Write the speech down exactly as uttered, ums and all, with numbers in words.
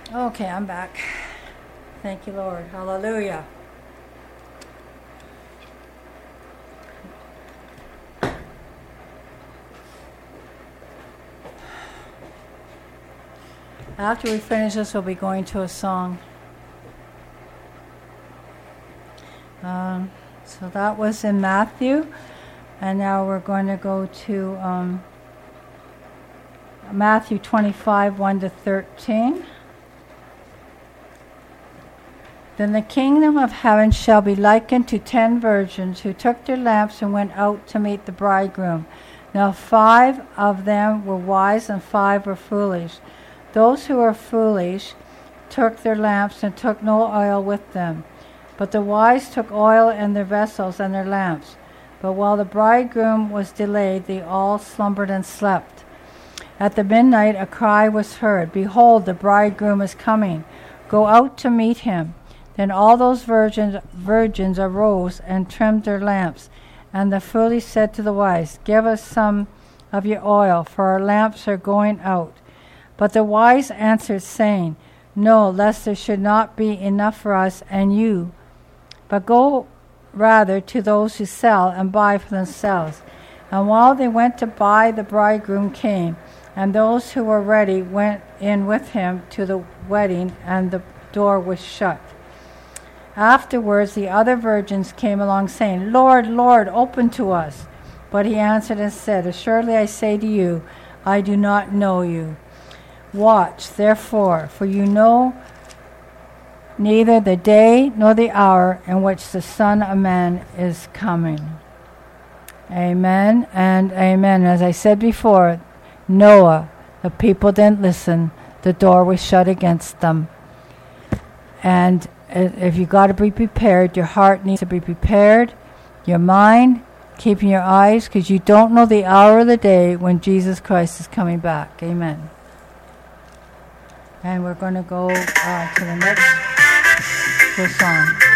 Okay, I'm back. Thank you, Lord. Hallelujah. After we finish this, we'll be going to a song. Um, so that was in Matthew. And now we're going to go to um, Matthew twenty-five, one to thirteen. Then the kingdom of heaven shall be likened to ten virgins who took their lamps and went out to meet the bridegroom. Now five of them were wise and five were foolish. Those who were foolish took their lamps and took no oil with them. But the wise took oil in their vessels and their lamps. But while the bridegroom was delayed, they all slumbered and slept. At the midnight a cry was heard, "Behold, the bridegroom is coming. Go out to meet him." Then all those virgins, virgins arose and trimmed their lamps. And the foolish said to the wise, "Give us some of your oil, for our lamps are going out." But the wise answered, saying, "No, lest there should not be enough for us and you. But go rather to those who sell and buy for themselves." And while they went to buy, the bridegroom came, and those who were ready went in with him to the wedding, and the door was shut. Afterwards the other virgins came along, saying, "Lord, Lord, open to us." But he answered and said, "Assuredly I say to you, I do not know you. Watch, therefore, for you know neither the day nor the hour in which the Son of Man is coming." Amen and amen. As I said before, Noah, the people didn't listen. The door was shut against them. And if you got to be prepared, your heart needs to be prepared, your mind, keeping your eyes, because you don't know the hour of the day when Jesus Christ is coming back. Amen. And we're going to go uh, to the next song.